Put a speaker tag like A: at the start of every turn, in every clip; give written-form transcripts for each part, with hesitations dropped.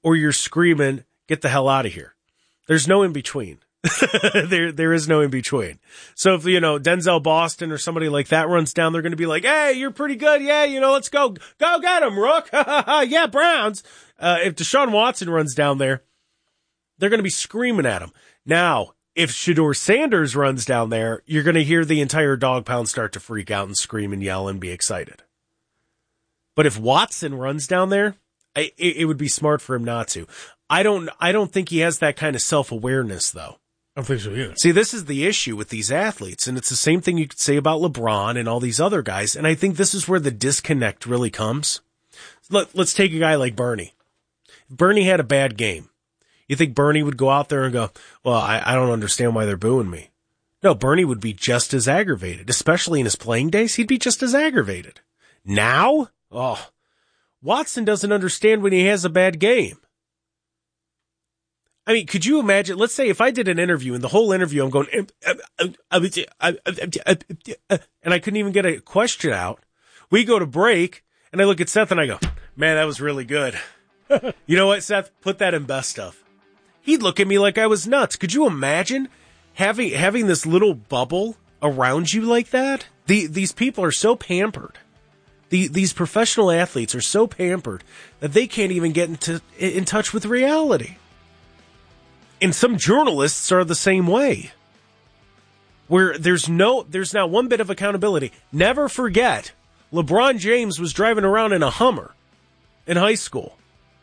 A: or you're screaming, get the hell out of here. There's no in between. There is no in between. So if, Denzel Boston or somebody like that runs down, they're going to be like, hey, you're pretty good. Yeah, let's go. Go get him, Rook. Yeah, Browns. If Deshaun Watson runs down there, they're going to be screaming at him. Now, if Shedeur Sanders runs down there, you're going to hear the entire dog pound start to freak out and scream and yell and be excited. But if Watson runs down there, it would be smart for him not to. I don't think he has that kind of self-awareness, though.
B: I don't think so either.
A: See, this is the issue with these athletes, and it's the same thing you could say about LeBron and all these other guys, and I think this is where the disconnect really comes. Let's take a guy like Bernie. If Bernie had a bad game, you think Bernie would go out there and go, well, I don't understand why they're booing me. No, Bernie would be just as aggravated, especially in his playing days. He'd be just as aggravated. Now, Watson doesn't understand when he has a bad game. I mean, could you imagine, let's say if I did an interview and the whole interview I'm going, and I couldn't even get a question out. We go to break and I look at Seth and I go, man, that was really good. You know what, Seth? Put that in best of. He'd look at me like I was nuts. Could you imagine having this little bubble around you like that? These people are so pampered. These professional athletes are so pampered that they can't even get in touch with reality. And some journalists are the same way, where there's not one bit of accountability. Never forget, LeBron James was driving around in a Hummer in high school.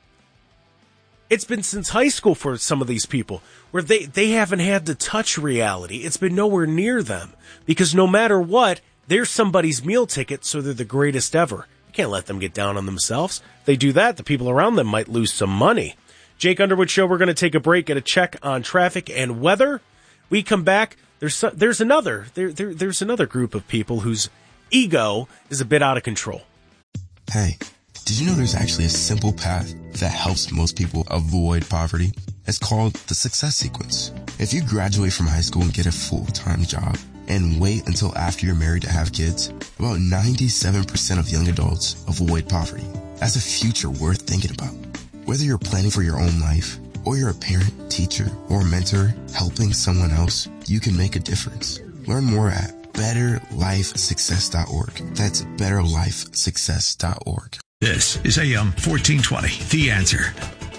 A: It's been since high school for some of these people where they haven't had to touch reality. It's been nowhere near them because no matter what, they're somebody's meal ticket, so they're the greatest ever. You can't let them get down on themselves. If they do that, the people around them might lose some money. Jake Underwood Show, we're going to take a break, get a check on traffic and weather. We come back, there's another group of people whose ego is a bit out of control.
C: Hey, did you know there's actually a simple path that helps most people avoid poverty? It's called the Success Sequence. If you graduate from high school and get a full-time job and wait until after you're married to have kids, about 97% of young adults avoid poverty. That's a future worth thinking about. Whether you're planning for your own life, or you're a parent, teacher, or mentor helping someone else, you can make a difference. Learn more at betterlifesuccess.org. That's betterlifesuccess.org.
D: This is AM 1420, The Answer.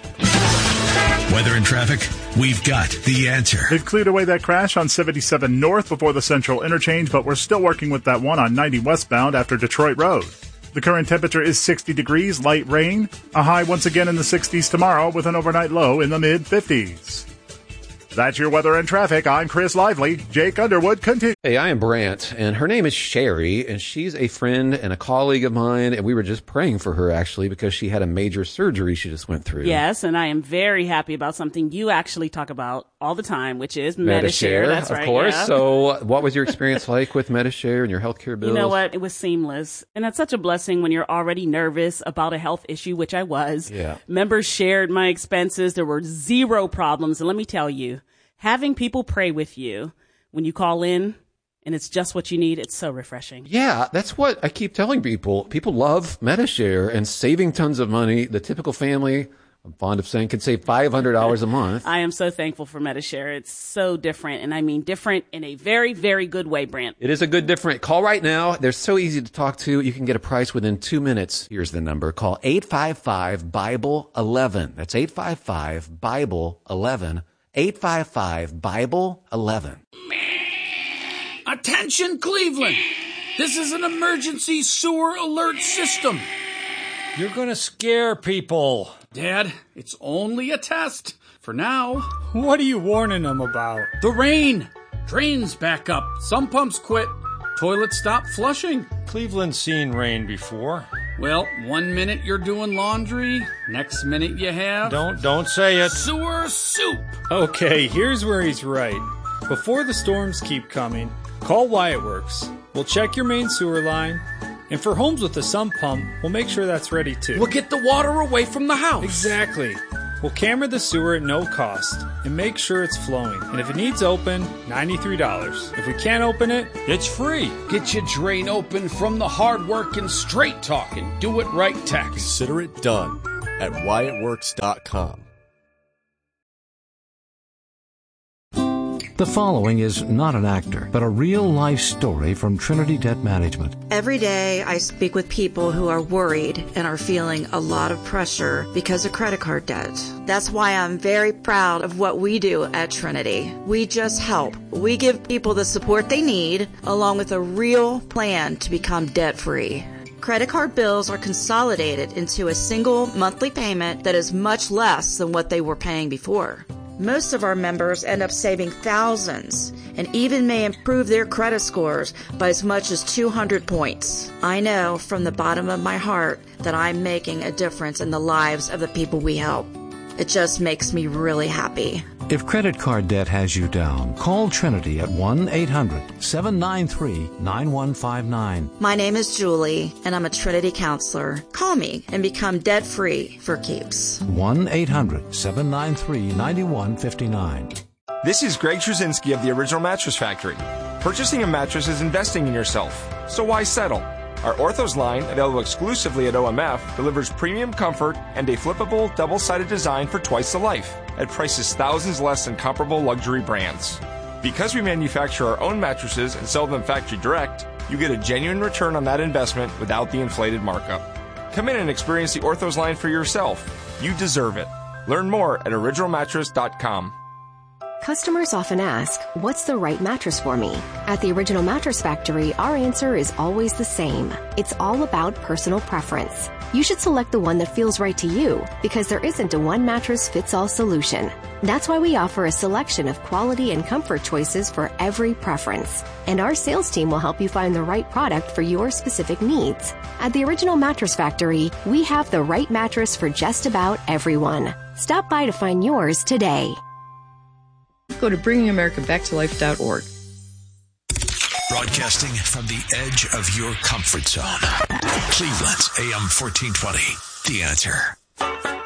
D: Weather and traffic, we've got the answer.
E: They've cleared away that crash on 77 North before the Central Interchange, but we're still working with that one on 90 westbound after Detroit Road. The current temperature is 60 degrees, light rain. A high once again in the 60s tomorrow with an overnight low in the mid-50s. That's your weather and traffic. I'm Chris Lively. Jake Underwood continues.
F: Hey, I am Brant, and her name is Sherry, and she's a friend and a colleague of mine, and we were just praying for her, actually, because she had a major surgery she just went through.
G: Yes, and I am very happy about something you actually talk about all the time, which is Medi-Share. That's right,
F: of course.
G: Yeah.
F: So what was your experience like with Medi-Share and your healthcare bills?
G: You know what? It was seamless. And that's such a blessing when you're already nervous about a health issue, which I was.
F: Yeah.
G: Members shared my expenses. There were zero problems. And let me tell you, having people pray with you when you call in and it's just what you need, it's so refreshing.
F: Yeah, that's what I keep telling people. People love Medi-Share and saving tons of money. The typical family, I'm fond of saying, could save $500 a month.
G: I am so thankful for Medi-Share. It's so different, and I mean different in a very, very good way, Brant.
F: It is a good different. Call right now. They're so easy to talk to. You can get a price within 2 minutes. Here's the number. Call 855-BIBLE-11. That's 855-BIBLE-11. 855-BIBLE-11.
H: Attention, Cleveland! This is an emergency sewer alert system.
I: You're gonna scare people.
H: Dad, it's only a test. For now.
I: What are you warning them about?
H: The rain. Drains back up. Some pumps quit. Toilets stop flushing.
I: Cleveland's seen rain before.
H: Well, 1 minute you're doing laundry, next minute you have...
I: Don't say it.
H: Sewer soup.
I: Okay, here's where he's right. Before the storms keep coming, call Wyatt Works. We'll check your main sewer line, and for homes with a sump pump, we'll make sure that's ready too.
H: We'll get the water away from the house.
I: Exactly. We'll camera the sewer at no cost and make sure it's flowing. And if it needs open, $93. If we can't open it, it's free.
H: Get your drain open from the hard work and straight talking. Do it right tax.
J: Consider it done.
B: at WyattWorks.com.
J: The following is not an actor, but a real-life story from Trinity Debt Management.
K: Every day I speak with people who are worried and are feeling a lot of pressure because of credit card debt. That's why I'm very proud of what we do at Trinity. We just help. We give people the support they need, along with a real plan to become debt-free. Credit card bills are consolidated into a single monthly payment that is much less than what they were paying before. Most of our members end up saving thousands and even may improve their credit scores by as much as 200 points. I know from the bottom of my heart that I'm making a difference in the lives of the people we help. It just makes me really happy.
J: If credit card debt has you down, call Trinity at 1-800-793-9159.
K: My name is Julie, and I'm a Trinity counselor. Call me and become debt-free for keeps.
J: 1-800-793-9159.
L: This is Greg Trzynski of the Original Mattress Factory. Purchasing a mattress is investing in yourself, so why settle? Our Orthos line, available exclusively at OMF, delivers premium comfort and a flippable, double-sided design for twice the life, at prices thousands less than comparable luxury brands. Because we manufacture our own mattresses and sell them factory direct, you get a genuine return on that investment without the inflated markup. Come in and experience the Orthos line for yourself. You deserve it. Learn more at originalmattress.com.
M: Customers often ask, what's the right mattress for me? At the Original Mattress Factory, our answer is always the same. It's all about personal preference. You should select the one that feels right to you because there isn't a one-mattress-fits-all solution. That's why we offer a selection of quality and comfort choices for every preference. And our sales team will help you find the right product for your specific needs. At the Original Mattress Factory, we have the right mattress for just about everyone. Stop by to find yours today.
N: Go to bringingamericabacktolife.org.
D: Broadcasting from the edge of your comfort zone. Cleveland's AM 1420. The Answer.